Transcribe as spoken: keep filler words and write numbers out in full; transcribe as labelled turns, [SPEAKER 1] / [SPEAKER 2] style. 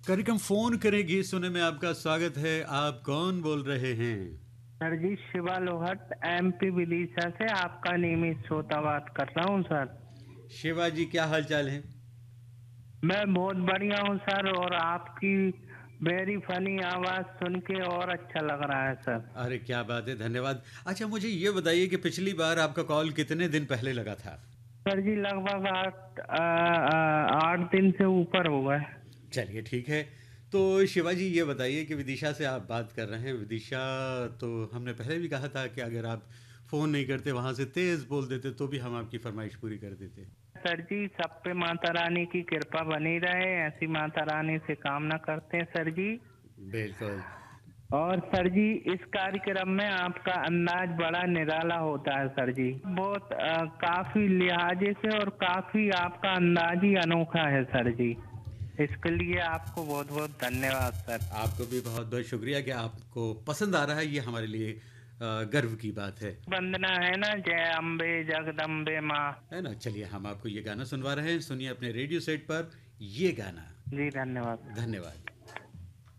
[SPEAKER 1] कार्यक्रम फोन करेगी सुने में आपका स्वागत है। आप कौन बोल रहे हैं?
[SPEAKER 2] सर जी, शिवा लोहट एमपी विदिशा से आपका नियमित श्रोता बात कर रहा हूँ सर।
[SPEAKER 1] शिवा जी, क्या हाल चाल है?
[SPEAKER 2] मैं बहुत बढ़िया हूँ सर, और आपकी वेरी फनी आवाज सुन के और अच्छा लग रहा है सर।
[SPEAKER 1] अरे क्या बात है, धन्यवाद। अच्छा, मुझे ये बताइए कि पिछली बार आपका कॉल कितने दिन पहले लगा था?
[SPEAKER 2] सर जी, लगभग आठ आ, आ, आठ दिन से ऊपर हो गए।
[SPEAKER 1] चलिए ठीक है। तो शिवा जी, ये बताइए कि विदिशा से आप बात कर रहे हैं। विदिशा, तो हमने पहले भी कहा था कि अगर आप फ़ोन नहीं करते, वहाँ से तेज़ बोल देते, तो भी हम आपकी फरमाइश पूरी कर देते।
[SPEAKER 2] सर जी, सब पे माता रानी की कृपा बनी रहे, ऐसी माता रानी से कामना करते हैं सर जी।
[SPEAKER 1] बिल्कुल।
[SPEAKER 2] और सर जी, इस कार्यक्रम में आपका अंदाज बड़ा निराला होता है सर जी। बहुत अ, काफी लिहाजे से और काफी आपका अंदाज ही अनोखा है सर जी। इसके लिए आपको बहुत बहुत धन्यवाद सर।
[SPEAKER 1] आपको भी बहुत बहुत शुक्रिया कि आपको पसंद आ रहा है, ये हमारे लिए अ, गर्व की बात है।
[SPEAKER 2] वंदना है ना, जय अम्बे जगदम्बे माँ।
[SPEAKER 1] है ना? चलिए, हम आपको ये गाना सुनवा रहे हैं। सुनिए अपने रेडियो सेट पर ये गाना।
[SPEAKER 2] जी धन्यवाद।
[SPEAKER 1] धन्यवाद।